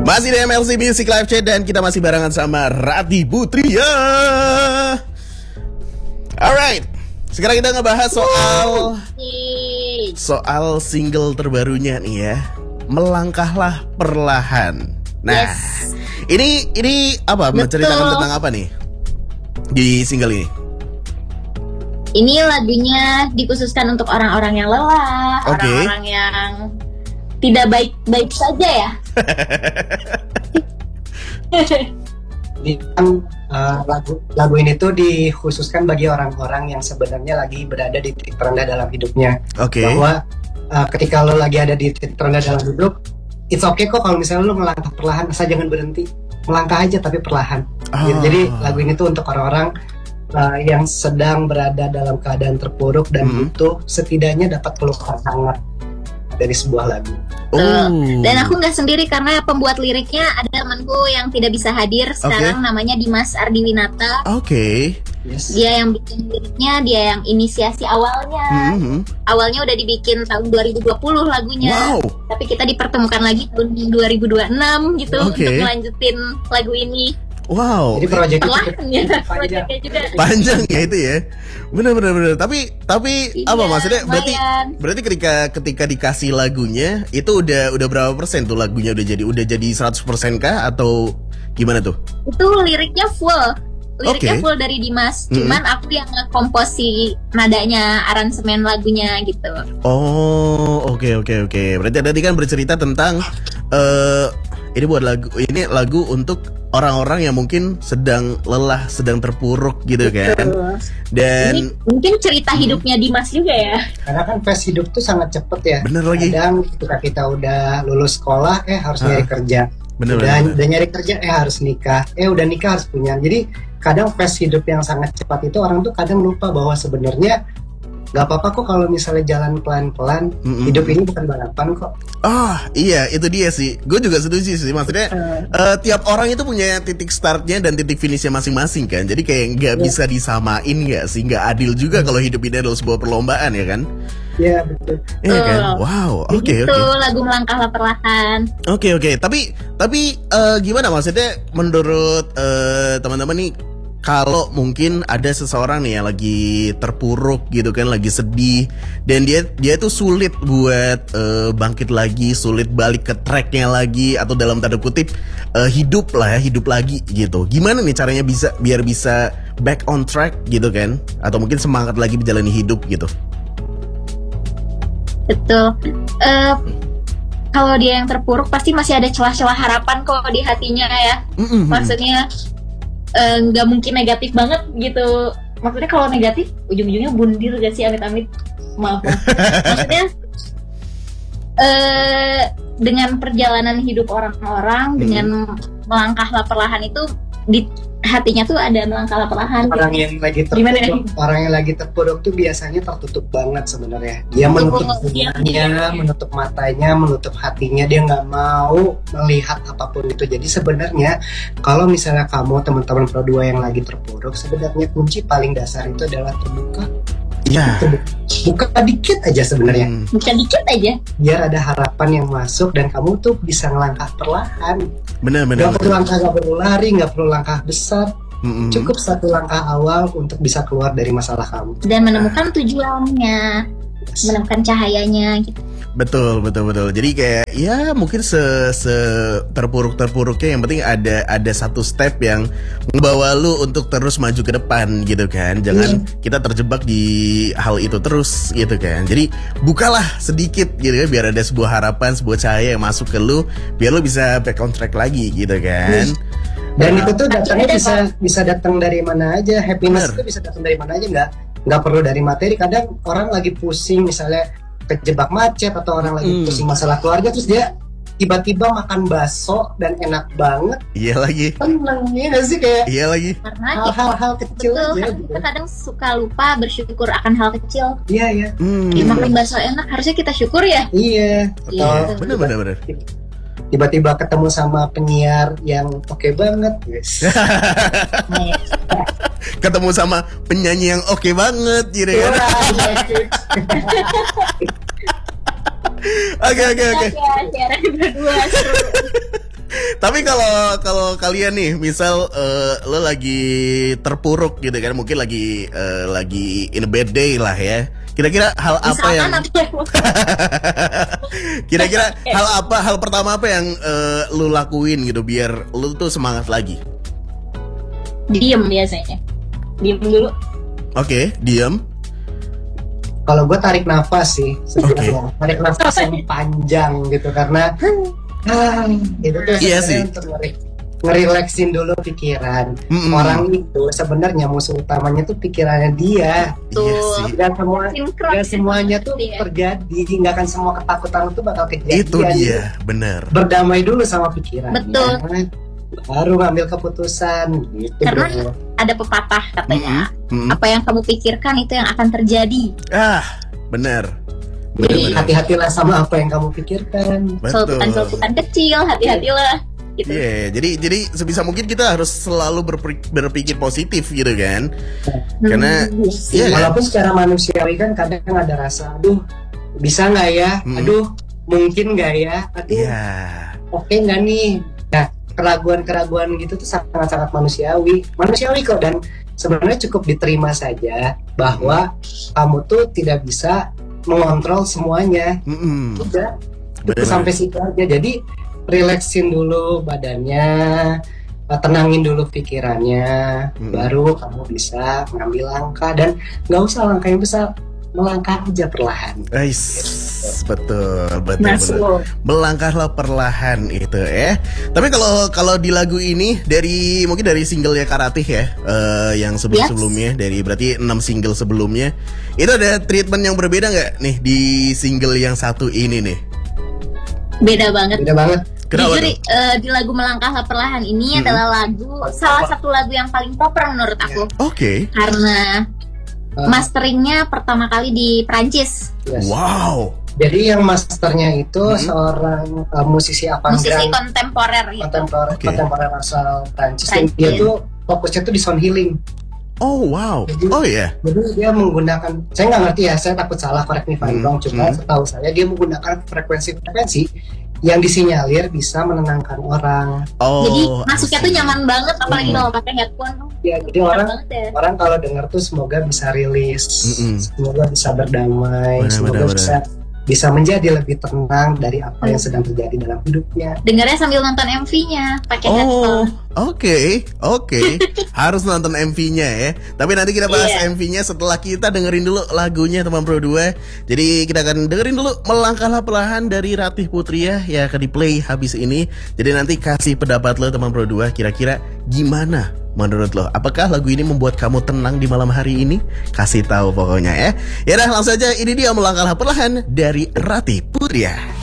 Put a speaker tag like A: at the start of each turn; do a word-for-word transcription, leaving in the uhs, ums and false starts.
A: Masih di M L C Music Live Chat dan kita masih barengan sama Rati Putria. Alright, sekarang kita ngebahas soal soal single terbarunya nih ya, Melangkahlah Perlahan. Nah, yes. ini ini apa? Betul. Menceritakan tentang apa nih di single ini?
B: Ini lagunya dikhususkan untuk orang-orang yang lelah, okay. orang-orang yang tidak baik-baik saja ya.
C: Di uh, lagu lagu ini tuh dikhususkan bagi orang-orang yang sebenarnya lagi berada di titik terendah dalam hidupnya.
A: Okay.
C: Bahwa uh, ketika lo lagi ada di titik terendah dalam hidup, it's okay kok kalau misalnya lo melangkah perlahan, asal jangan berhenti, melangkah aja tapi perlahan. Oh. Jadi lagu ini tuh untuk orang-orang Uh, yang sedang berada dalam keadaan terpuruk dan hmm. butuh setidaknya dapat pelukan hangat dari sebuah lagu.
B: Oh. Dan aku nggak sendiri karena pembuat liriknya ada temanku yang tidak bisa hadir sekarang, okay. namanya Dimas Ardiwinata.
A: Oke. Okay.
C: Yes.
B: Dia yang bikin liriknya, dia yang inisiasi awalnya. Mm-hmm. Awalnya udah dibikin tahun dua ribu dua puluh lagunya.
A: Wow.
B: Tapi kita dipertemukan lagi tahun dua ribu dua puluh enam gitu, okay. untuk melanjutin lagu ini.
A: Wow.
C: Jadi proyeknya cukup
B: ya, panjang. juga.
A: Panjang ya itu ya. Benar benar benar. Tapi tapi
B: iya,
A: apa maksudnya? Berarti
B: lumayan.
A: berarti ketika ketika dikasih lagunya itu udah udah berapa persen tuh lagunya udah jadi udah jadi seratus persen kah atau gimana tuh?
B: Itu liriknya full. Liriknya okay. full dari Dimas. Mm-hmm. Cuman aku yang ngekomposi nadanya, aransemen lagunya gitu.
A: Oh, oke okay, oke okay, oke. Okay. Berarti tadi kan bercerita tentang uh, ini buat lagu ini lagu untuk orang-orang yang mungkin sedang lelah, sedang terpuruk gitu kan. Betul. Dan
B: ini mungkin cerita hidupnya hmm. Dimas juga ya.
C: Karena kan pace hidup tuh sangat cepet ya.
A: Bener lagi.
C: Kadang ketika kita udah lulus sekolah, eh harus ah. nyari kerja.
A: Bener,
C: udah,
A: bener.
C: udah nyari kerja, eh harus nikah. Eh udah nikah harus punya. Jadi kadang pace hidup yang sangat cepat itu orang tuh kadang lupa bahwa sebenarnya gak apa-apa kok kalau misalnya jalan pelan-pelan. Mm-hmm. Hidup ini bukan balapan kok.
A: Ah iya itu dia sih. Gue juga setuju sih. Maksudnya uh. Uh, tiap orang itu punya titik startnya dan titik finishnya masing-masing kan. Jadi kayak gak yeah. bisa disamain gak sih. Gak adil juga kalau hidup ini adalah sebuah perlombaan ya kan.
C: Iya yeah, betul.
A: Iya uh, kan. Wow. Oke okay, oke.
B: Itu okay. lagu Melangkahlah Perlahan.
A: Oke okay, oke. Okay. Tapi tapi uh, gimana maksudnya menurut uh, teman-teman nih? Kalau mungkin ada seseorang nih yang lagi terpuruk gitu kan, lagi sedih dan dia dia tuh sulit buat uh, bangkit lagi, sulit balik ke tracknya lagi atau dalam tanda kutip uh, hidup lah ya, hidup lagi gitu. Gimana nih caranya bisa biar bisa back on track gitu kan? Atau mungkin semangat lagi menjalani hidup gitu?
B: Betul. Uh, kalau dia yang terpuruk pasti masih ada celah-celah harapan kok di hatinya ya. Mm-hmm. Maksudnya nggak uh, mungkin negatif banget gitu. Maksudnya kalau negatif ujung-ujungnya bundir gak sih, amit-amit. Maaf. Maksudnya uh, dengan perjalanan hidup orang-orang, hmm. dengan melangkahlah perlahan itu di hatinya tuh ada melangkahlah perlahan.
C: Orang gitu. yang lagi terpuruk, orang yang lagi terpuruk tuh biasanya tertutup banget sebenarnya. Dia menutup dunianya, menutup matanya, menutup hatinya. Dia nggak mau melihat apapun itu. Jadi sebenarnya kalau misalnya kamu teman-teman Pro dua yang lagi terpuruk, sebenarnya kunci paling dasar itu adalah terbuka.
A: Iya.
C: Buka dikit aja sebenarnya.
B: Hmm. Buka dikit aja.
C: Biar ada harapan yang masuk dan kamu tuh bisa ngelangkah perlahan.
A: Benar-benar.
C: Gak perlu langkah, gak perlu lari, gak perlu langkah besar. Mm-hmm. Cukup satu langkah awal untuk bisa keluar dari masalah kamu
B: dan menemukan tujuannya, yes. menemukan cahayanya gitu.
A: Betul, betul, betul. Jadi kayak ya mungkin se, se terpuruk-terpuruknya yang penting ada ada satu step yang membawa lu untuk terus maju ke depan gitu kan. Jangan yeah. kita terjebak di hal itu terus gitu kan. Jadi bukalah sedikit gitu ya biar ada sebuah harapan, sebuah cahaya yang masuk ke lu biar lu bisa back on track lagi gitu kan. Yeah.
C: Dan itu tuh datangnya bisa bisa datang dari mana aja. Happiness itu bisa datang dari mana aja, nggak nggak perlu dari materi. Kadang orang lagi pusing misalnya kejebak macet atau orang lagi hmm. pusing masalah keluarga terus dia tiba-tiba makan bakso dan enak banget.
A: Iya lagi.
C: Tenang ya nggak sih kayak.
A: Iya lagi.
C: Hal-hal kecil
B: betul,
C: aja.
B: Kan
C: gitu.
B: Kita kadang suka lupa bersyukur akan hal kecil.
C: Iya iya.
A: Hmm.
B: Ya, makan bakso enak harusnya kita syukur ya.
C: Iya.
A: Atau benar-benar.
C: Tiba-tiba ketemu sama penyiar yang oke okay banget, guys.
A: Ketemu sama penyanyi yang oke okay banget, gitu ya. Oke oke oke.
B: Siaran berdua seru.
A: Tapi kalau kalau kalian nih, misal uh, lo lagi terpuruk gitu kan, mungkin lagi uh, lagi in a bad day lah ya. Kira-kira hal apa
B: Misalkan
A: yang
B: apa yang
A: Kira-kira hal apa hal pertama apa yang uh, lo lakuin gitu biar lo tuh semangat lagi?
B: diem biasanya. Diem dulu.
A: Oke, okay, diem.
C: Kalau gue tarik nafas sih sebenarnya.
A: Okay.
C: Tarik nafas yang panjang gitu karena ah, itu tuh
A: iya
C: sebenarnya
A: sih.
C: untuk ngeri- ngerileksin dulu pikiran.
A: Mm-mm.
C: Orang itu sebenarnya musuh utamanya tuh pikirannya dia.
B: Tuh.
A: Iya sih.
C: Dan semua
B: Sinkron.
C: dan semuanya tuh
B: Iya.
C: terjadi, nggak akan semua ketakutan itu bakal kejadian.
A: Itu dia, benar.
C: Berdamai dulu sama pikiran.
B: Betul.
C: Baru ngambil keputusan gitu.
B: Karena
C: bro.
B: ada pepatah katanya,
A: Mm-mm.
B: apa yang kamu pikirkan itu yang akan terjadi.
A: Ah, benar.
C: Jadi
A: Benar-benar.
C: hati-hatilah sama apa yang kamu pikirkan.
A: Betul.
B: Solutan-solutan kecil, hati-hatilah. Gitu.
A: Iya, jadi jadi sebisa mungkin kita harus selalu berpikir, berpikir positif gitu kan. Karena
B: Hmm,
A: iya kan?
C: Walaupun secara manusiawi kan kadang ada rasa, aduh bisa nggak ya,
A: Mm.
C: aduh mungkin nggak ya, aduh
A: Iya.
C: oke nggak nih. Nah keraguan-keraguan gitu tuh sangat-sangat manusiawi, manusiawi kok, dan sebenarnya cukup diterima saja bahwa kamu tuh tidak bisa mengontrol semuanya.
A: Mm-mm.
C: Udah, itu
A: Benar.
C: sampai situ aja. Jadi relaxin dulu badannya, tenangin dulu pikirannya,
A: Hmm.
C: baru kamu bisa mengambil langkah, dan nggak usah langkah yang besar, melangkah aja perlahan.
A: Ais, betul, betul,
B: Masuk.
A: betul. Melangkahlah perlahan itu ya. Tapi kalau kalau di lagu ini dari mungkin dari singlenya Karatih ya, eh, yang sebelum sebelumnya dari berarti enam single sebelumnya, itu ada treatment yang berbeda nggak nih di single yang satu ini nih?
B: Beda banget.
C: Beda banget.
A: Kenapa
B: Jujur
A: tuh?
B: eh, di lagu Melangkahlah Perlahan ini
A: Mm-mm.
B: adalah lagu salah satu lagu yang paling proper menurut aku,
A: Oke,
B: karena
C: Uh,
B: masteringnya pertama kali di Prancis,
C: yes.
A: wow.
C: Jadi yang masternya itu
A: Hmm.
C: seorang uh, musisi
B: musisi
C: avant-garde,
B: kontemporer gitu.
C: kontemporer,
A: Oke.
C: kontemporer asal Prancis. Dan
B: Prancis.
C: dia tuh fokusnya tuh di sound healing.
A: Oh wow, oh ya,
C: Jadi dia menggunakan, saya nggak ngerti ya, saya takut salah, correct me if I'm
A: Hmm,
C: wrong, cuma
A: hmm.
C: setahu saya dia menggunakan frekuensi-frekuensi yang disinyalir bisa menenangkan orang.
A: oh.
B: Jadi
A: I
B: masuknya tuh
A: see.
B: nyaman banget, apalagi
A: Mm.
B: kalau pakai headphone.
C: Ya, jadi
B: Enak
C: orang
B: banget ya.
C: orang kalau dengar tuh semoga bisa rilis,
A: Mm-mm.
C: semoga bisa berdamai,
A: Benar,
C: semoga
A: benar, benar.
C: bisa bisa menjadi lebih tenang dari apa yang sedang terjadi dalam hidupnya.
B: Dengarnya sambil nonton M V-nya pakai
A: Oh,
B: headphone.
A: oke, oke. Harus nonton M V-nya ya. Tapi nanti kita bahas
B: Iya.
A: M V-nya setelah kita dengerin dulu lagunya teman Pro dua. Jadi kita akan dengerin dulu Melangkahlah Perlahan dari Ratih Putria yang akan di-play habis ini. Jadi nanti kasih pendapat lo teman Pro dua, kira-kira gimana menurut lo? Apakah lagu ini membuat kamu tenang di malam hari ini? Kasih tahu pokoknya ya. Ya udah langsung aja, ini dia Melangkahlah Perlahan dari Ratih Putria.